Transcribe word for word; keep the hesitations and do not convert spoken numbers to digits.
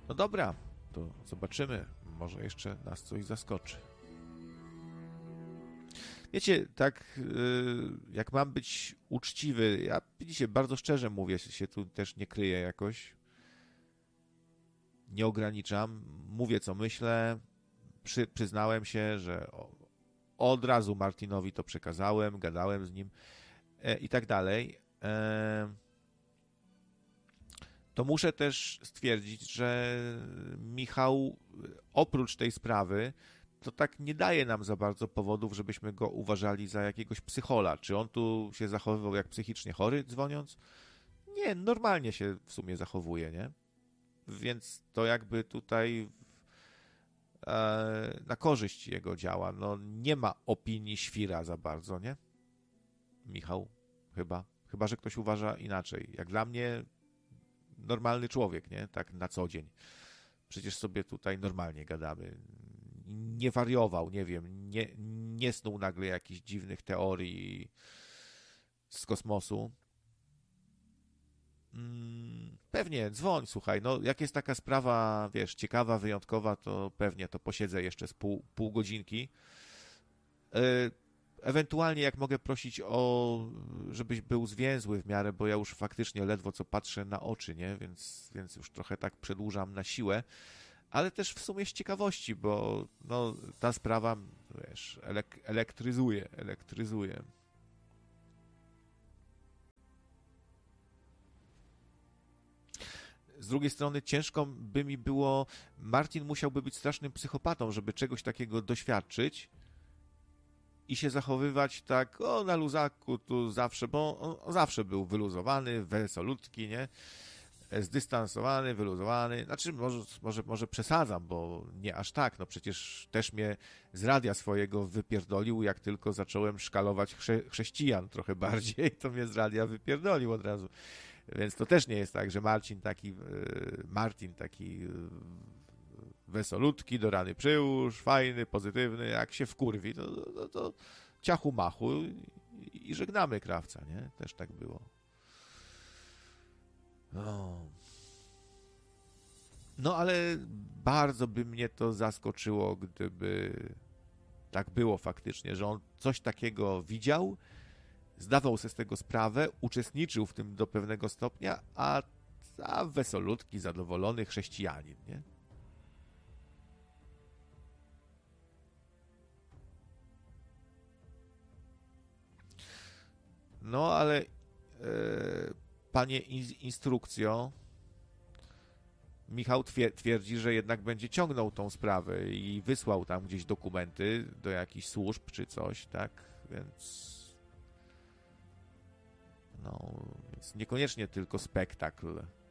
No dobra, to zobaczymy. Może jeszcze nas coś zaskoczy. Wiecie, tak jak mam być uczciwy, ja widzicie, bardzo szczerze mówię, się tu też nie kryję jakoś. Nie ograniczam, mówię co myślę, Przy, przyznałem się, że o, od razu Martinowi to przekazałem, gadałem z nim e, i tak dalej. E, to muszę też stwierdzić, że Michał oprócz tej sprawy to tak nie daje nam za bardzo powodów, żebyśmy go uważali za jakiegoś psychola. Czy on tu się zachowywał jak psychicznie chory dzwoniąc? Nie, normalnie się w sumie zachowuje, nie? Więc to jakby tutaj e, na korzyść jego działa. No nie ma opinii świra za bardzo, nie? Michał, chyba. Chyba, że ktoś uważa inaczej. Jak dla mnie normalny człowiek, nie? Tak na co dzień. Przecież sobie tutaj normalnie gadamy. Nie wariował, nie wiem, nie, nie snuł nagle jakichś dziwnych teorii z kosmosu. Pewnie, dzwoń, słuchaj, no jak jest taka sprawa, wiesz, ciekawa, wyjątkowa, to pewnie to posiedzę jeszcze z pół, pół godzinki. E- ewentualnie jak mogę prosić o, żebyś był zwięzły w miarę, bo ja już faktycznie ledwo co patrzę na oczy, nie, więc, więc już trochę tak przedłużam na siłę, ale też w sumie z ciekawości, bo no, ta sprawa, wiesz, elek- elektryzuje, elektryzuje. Z drugiej strony ciężko by mi było, Martin musiałby być strasznym psychopatą, żeby czegoś takiego doświadczyć i się zachowywać tak, o na luzaku tu zawsze, bo on, on zawsze był wyluzowany, wesolutki, nie? Zdystansowany, wyluzowany, znaczy może, może, może przesadzam, bo nie aż tak, no przecież też mnie z radia swojego wypierdolił, jak tylko zacząłem szkalować chrze- chrześcijan trochę bardziej, to mnie z radia wypierdolił od razu. Więc to też nie jest tak, że Marcin taki, Martin taki wesolutki, do rany przyłóż, fajny, pozytywny, jak się wkurwi, to, to, to ciachu machu i, i żegnamy krawca, nie? Też tak było. No. no ale bardzo by mnie to zaskoczyło, gdyby tak było faktycznie, że on coś takiego widział, zdawał sobie z tego sprawę, uczestniczył w tym do pewnego stopnia, a, a wesolutki, zadowolony chrześcijanin, nie? No, ale e, panie in, instrukcjo, Michał twierdzi, że jednak będzie ciągnął tą sprawę i wysłał tam gdzieś dokumenty do jakichś służb czy coś, tak? Więc no, więc niekoniecznie tylko spektakl.